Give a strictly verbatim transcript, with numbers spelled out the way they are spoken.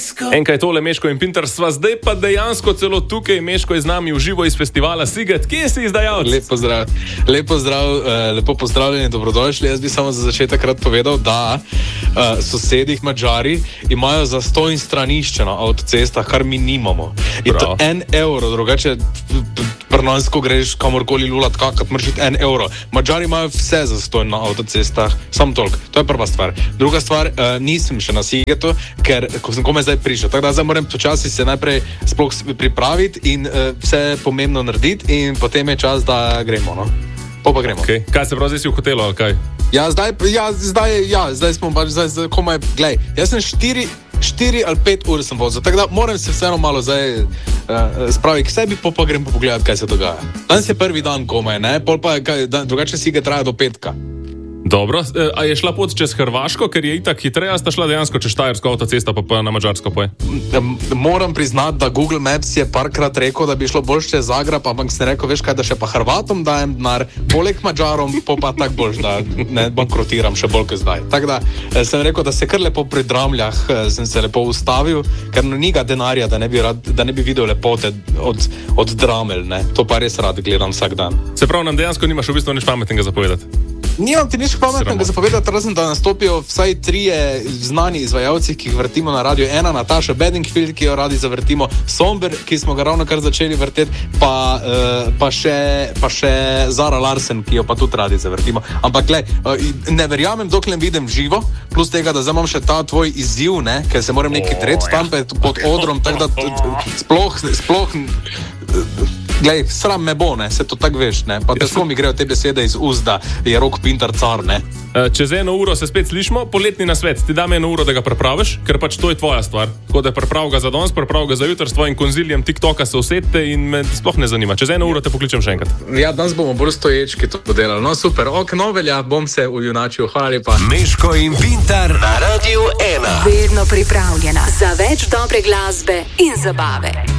Enkaj tole, Meško in Pintar, sva zdaj pa dejansko celo tukaj. Meško je z nami v živo iz festivala Siget. Kje si izdajalec? Lep pozdrav, lep pozdrav, lepo pozdravljeni, dobrodošli. Jaz bi samo za začetek rad povedal, da uh, sosedih Mađari imajo zastonj stranišče na avtocestah, kar mi nimamo. Je Prav. to en evro, drugače prnansko greš kamorkoli lulat, kakrat mršiti en evro. Mađari imajo vse zastonj na avtocestah, sam toliko. To je prva stvar. Druga stvar, uh, nisem še na Sigetu, ker ko sem kome zdaj prišel. Tako da zdaj moram počasi se najprej sploh pripraviti in uh, vse pomembno narediti in potem je čas, da gremo, no. Po pa gremo. Okay. Kaj se prav zdaj si v hotelu, ali kaj? Ja, zdaj, ja, zdaj, ja, zdaj smo pač, zdaj, zdaj komaj, glej, jaz sem štiri, štiri ali pet ur sem vozil, tako da moram se vseeno malo zdaj uh, spraviti k sebi, po pa grem pogledati, kaj se dogaja. Danes je prvi dan komaj, ne, pol pa kaj, dan, drugače si ga traja do petka. Dobro, a je šla pot čez Hrvaško, ker je itak hitreje, a sta šla dejansko čez Štajersko avtocesto, pa, pa na Mađarsko poje? Moram priznati, da Google Maps je parkrat rekel, da bi šlo bolj čez Zagreb, ampak sem rekel, veš kaj, da še pa Hrvatom dajem denar, poleg Mađarom, pa pa tak boljš, da ne bankrotiram še bolj kot zdaj. Tako da sem rekel, da se kar lepo pri Dramljah sem se lepo ustavil, ker no niga denarja, da ne bi, rad, da ne bi videl lepote od, od Dramelj, ne. To pa res rad gledam vsak dan. Se pravi, nam dejansko nimaš v bistvu nič pametnega zapovedati? Nimam ti nič pametnega zapovedati, razen da nastopijo vsaj trije znani izvajalci, ki jih vrtimo na Radio ena, Nataša Bedingfield, ki jo radi zavrtimo, Somber, ki smo ga ravno kar začeli vrteti, pa, uh, pa, še, pa še Zara Larsen, ki jo pa tudi radi zavrtimo. Ampak glej, uh, ne verjamem, dokler vidim živo, plus tega, da zdaj imam še ta tvoj izziv, ne, ker se moram nekaj tret tam pod odrom, tako da sploh, sploh glej, sram me bo, ne, se to tako veš, ne, pa težko mi grejo te besede iz ust, da je Rok Pintar car, ne. Čez eno uro se spet slišimo, poletni nasvet, ti dam eno uro, da ga pripraviš, ker pač to je tvoja stvar. Tako da priprav ga za danes, priprav ga za jutri, s tvojim konziljem TikToka se usedite in me sploh ne zanima. Čez eno uro te pokličem še enkrat. Ja, danes bomo bolj stoječki to podelali, no super, ok, novelja, bom se ujunačil, hvala lepa. Meško in Pintar na Radio ena. Vedno pripravljena za več dobre glasbe in zabave.